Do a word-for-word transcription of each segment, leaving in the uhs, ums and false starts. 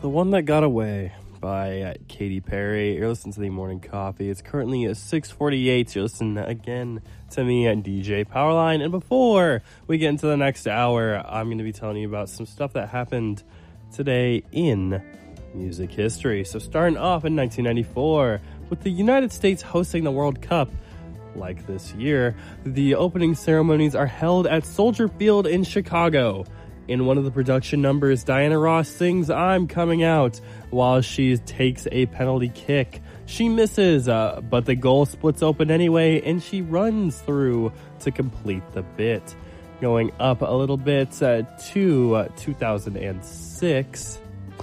The One That Got Away by uh, Katy Perry. You're listening to the Morning Coffee. It's currently at six forty-eight. You listen again to me at D J Powerline. And before we get into the next hour, I'm going to be telling you about some stuff that happened today in music history. So starting off in nineteen ninety-four, with the United States hosting the World Cup, like this year, the opening ceremonies are held at Soldier Field in Chicago. In one of the production numbers, Diana Ross sings "I'm Coming Out" while she takes a penalty kick. She misses, uh, but the goal splits open anyway, and she runs through to complete the bit. Going up a little bit uh, to uh, two thousand six,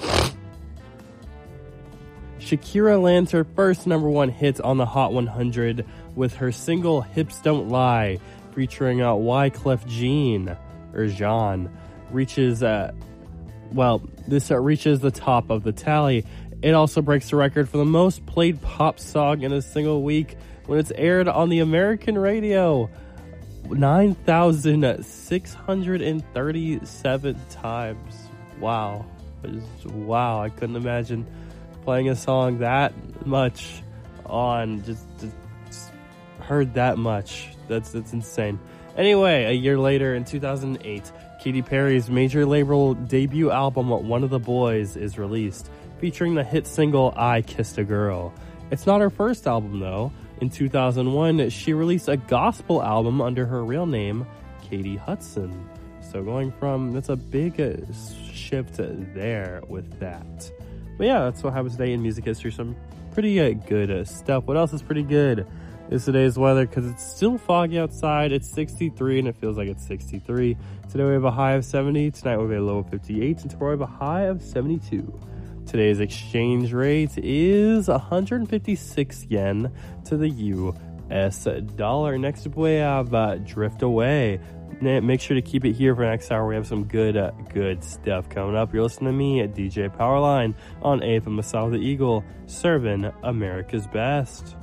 Shakira lands her first number one hit on the Hot one hundred with her single "Hips Don't Lie," featuring uh, Wyclef Jean, or Jean. reaches, uh, well, this uh, reaches the top of the tally. It also breaks the record for the most played pop song in a single week when it's aired on the American radio. nine thousand six hundred thirty-seven times. Wow. Just, wow, I couldn't imagine playing a song that much on, just, just, just heard that much. That's, that's insane. Anyway, a year later in two thousand eight, Katy Perry's major label debut album, One of the Boys, is released, featuring the hit single I Kissed a Girl. It's not her first album, though. In two thousand one, she released a gospel album under her real name, Katy Hudson. So going from, that's a big uh, shift there with that. But yeah, that's what happened today in music history. Some pretty uh, good uh, stuff. What else is pretty good is today's weather, because it's still foggy outside. It's sixty-three and it feels like it's sixty-three. Today we have a high of seventy. Tonight we have a low of fifty-eight. And tomorrow we have a high of seventy-two. Today's exchange rate is one hundred fifty-six yen to the U S dollar. Next up we have uh, Drift Away. Make sure to keep it here for next hour. We have some good, uh, good stuff coming up. You're listening to me at D J Powerline on A F M Masala the Eagle, serving America's best.